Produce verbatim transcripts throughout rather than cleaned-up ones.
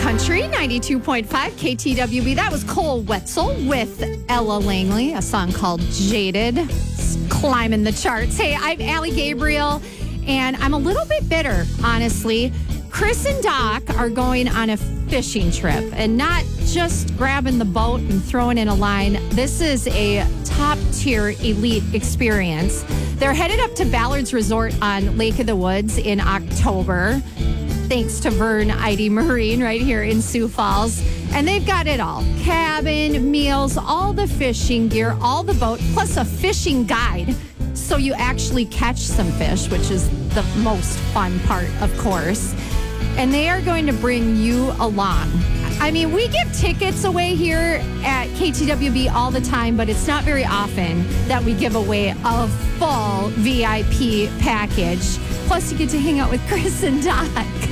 Country ninety-two point five K T W B. That was Cole Wetzel with Ella Langley, a song called Jaded. It's climbing the charts. Hey, I'm Allie Gabriel, and I'm a little bit bitter, honestly. Chris and Doc are going on a fishing trip, and not just grabbing the boat and throwing in a line. This is a top-tier elite experience. They're headed up to Ballard's Resort on Lake of the Woods in October, thanks to Vern Idy Marine right here in Sioux Falls. And they've got it all. Cabin, meals, all the fishing gear, all the boat, plus a fishing guide. So you actually catch some fish, which is the most fun part, of course. And they are going to bring you along. I mean, we give tickets away here at K T W B all the time, but it's not very often that we give away a full V I P package. Plus, you get to hang out with Chris and Doc.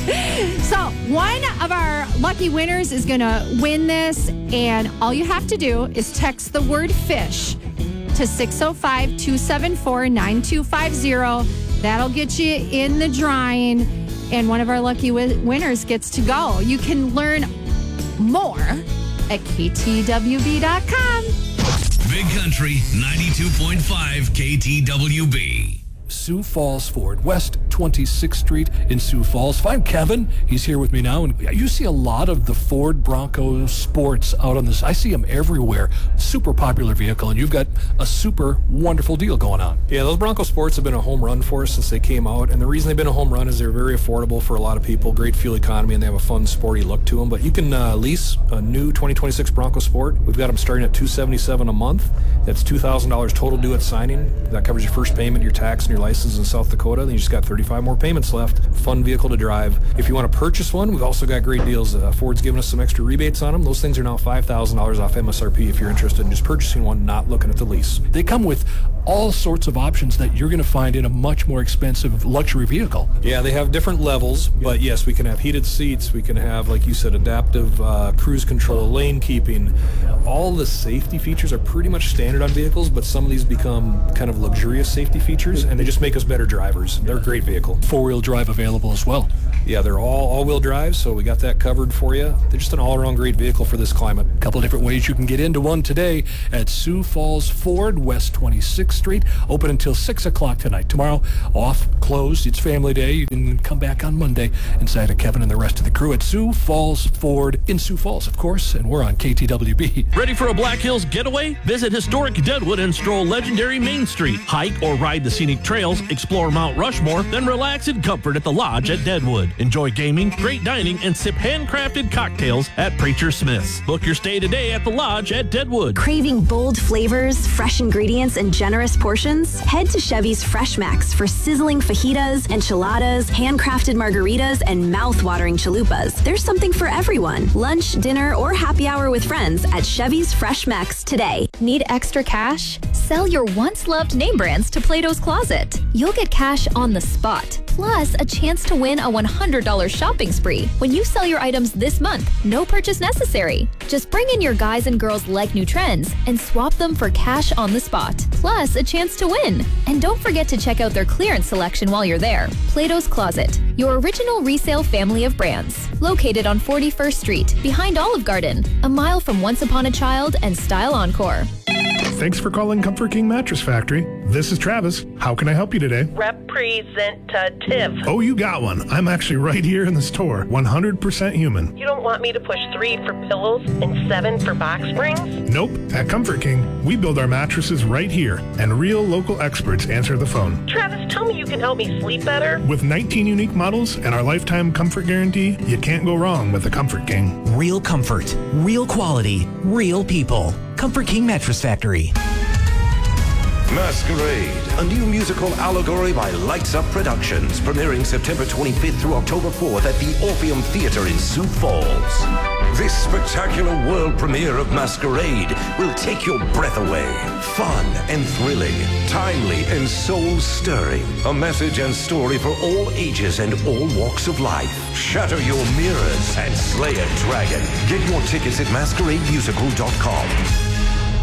So, one of our lucky winners is going to win this, and all you have to do is text the word fish to six oh five, two seven four, nine two five zero. That'll get you in the drawing, and one of our lucky wi- winners gets to go. You can learn more at K T W B dot com. Big Country ninety-two point five K T W B. Sioux Falls Ford, West twenty-sixth Street in Sioux Falls. Find Kevin. He's here with me now. And you see a lot of the Ford Bronco Sports out on this. I see them everywhere. Super popular vehicle, and you've got a super wonderful deal going on. Yeah, those Bronco Sports have been a home run for us since they came out. And the reason they've been a home run is they're very affordable for a lot of people. Great fuel economy, and they have a fun, sporty look to them. But you can uh, lease a new twenty twenty-six Bronco Sport. We've got them starting at two hundred seventy-seven dollars a month. That's two thousand dollars total due at signing. That covers your first payment, your tax, and your license in South Dakota. Then you just got thirty-five more payments left. Fun vehicle to drive. If you want to purchase one, we've also got great deals. Uh, Ford's giving us some extra rebates on them. Those things are now five thousand dollars off M S R P if you're interested in just purchasing one, not looking at the lease. They come with all sorts of options that you're going to find in a much more expensive luxury vehicle. Yeah, they have different levels, but yes, we can have heated seats. We can have, like you said, adaptive uh, cruise control, lane keeping. All the safety features are pretty much standard on vehicles, but some of these become kind of luxurious safety features, and they just make us better drivers. They're a great vehicle. Four-wheel drive available as well. Yeah, they're all all-wheel drive, so we got that covered for you. They're just an all-around great vehicle for this climate. A couple of different ways you can get into one today at Sioux Falls Ford, West twenty-sixth Street. Open until six o'clock tonight. Tomorrow, off, closed. It's family day. You can come back on Monday inside of Kevin and the rest of the crew at Sioux Falls Ford in Sioux Falls, of course, and we're on K T W B. Ready for a Black Hills getaway? Visit historic Deadwood and stroll legendary Main Street. Hike or ride the scenic trails, explore Mount Rushmore, then relax in comfort at the Lodge at Deadwood. Enjoy gaming, great dining, and sip handcrafted cocktails at Preacher Smith's. Book your stay today at the Lodge at Deadwood. Craving bold flavors, fresh ingredients, and generous portions? Head to Chevy's Fresh Max for sizzling fajitas, enchiladas, handcrafted margaritas, and mouth-watering chalupas. There's something for everyone. Lunch, dinner, or happy hour with friends at Chevy's Fresh Max today. Need extra cash? Sell your once-loved name brands to Plato's Closet. You'll get cash on the spot, plus a chance to win a one hundred dollars shopping spree when you sell your items this month. No purchase necessary. Just bring in your guys and girls like new trends and swap them for cash on the spot, plus a chance to win. And don't forget to check out their clearance selection while you're there. Plato's Closet, your original resale family of brands. Located on forty-first Street, behind Olive Garden, a mile from Once Upon a Child and Style Encore. Thanks for calling Comfort King Mattress Factory. This is Travis. How can I help you today? Representative. Oh, you got one. I'm actually right here in the store. one hundred percent human. You don't want me to push three for pillows and seven for box springs? Nope. At Comfort King, we build our mattresses right here, and real local experts answer the phone. Travis, tell me you can help me sleep better. With nineteen unique models and our lifetime comfort guarantee, you can't go wrong with the Comfort King. Real comfort, real quality, real people. Comfort King Mattress Factory. Masquerade, a new musical allegory by Lights Up Productions, premiering September twenty-fifth through October fourth at the Orpheum Theater in Sioux Falls. This spectacular world premiere of Masquerade will take your breath away. Fun and thrilling, timely and soul-stirring. A message and story for all ages and all walks of life. Shatter your mirrors and slay a dragon. Get your tickets at masquerade musical dot com.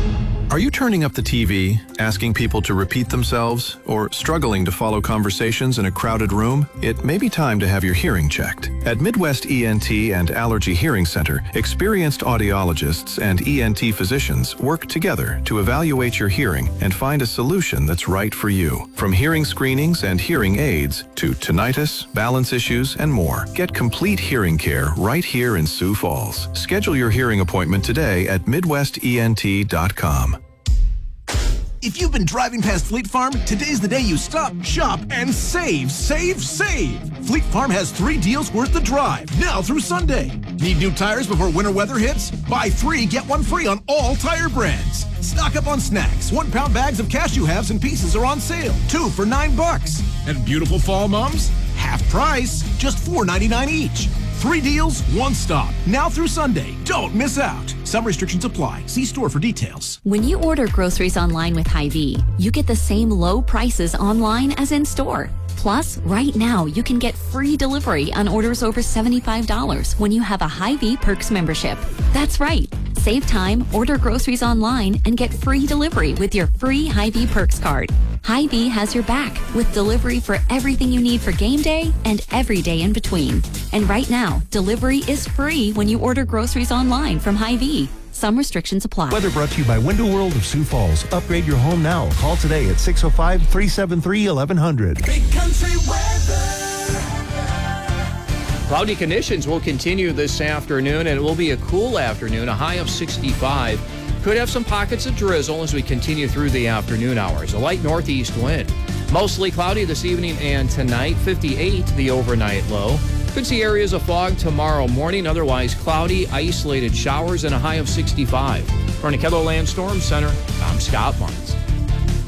Are you turning up the T V, asking people to repeat themselves, or struggling to follow conversations in a crowded room? It may be time to have your hearing checked. At Midwest E N T and Allergy Hearing Center, experienced audiologists and E N T physicians work together to evaluate your hearing and find a solution that's right for you. From hearing screenings and hearing aids to tinnitus, balance issues, and more, get complete hearing care right here in Sioux Falls. Schedule your hearing appointment today at midwest E N T dot com. If you've been driving past Fleet Farm, today's the day you stop, shop, and save, save, save. Fleet Farm has three deals worth the drive, now through Sunday. Need new tires before winter weather hits? Buy three, get one free on all tire brands. Stock up on snacks. One pound bags of cashew halves and pieces are on sale. Two for nine bucks. And beautiful fall mums? Half price, just four ninety-nine each. Three deals, one stop. Now through Sunday. Don't miss out. Some restrictions apply. See store for details. When you order groceries online with Hy-Vee, you get the same low prices online as in store. Plus, right now, you can get free delivery on orders over seventy-five dollars when you have a Hy-Vee Perks membership. That's right. Save time, order groceries online, and get free delivery with your free Hy-Vee Perks card. Hy-Vee has your back with delivery for everything you need for game day and every day in between. And right now, delivery is free when you order groceries online from Hy-Vee. Some restrictions apply. Weather brought to you by Window World of Sioux Falls. Upgrade your home now. Call today at six oh five, three seven three, eleven hundred. Big Country weather. Cloudy conditions will continue this afternoon, and it will be a cool afternoon, a high of sixty-five. Could have some pockets of drizzle as we continue through the afternoon hours. A light northeast wind. Mostly cloudy this evening and tonight, fifty-eight the overnight low. Could see areas of fog tomorrow morning, otherwise cloudy, isolated showers, and a high of sixty-five. From the KELOLAND Storm Center, I'm Scott Martins.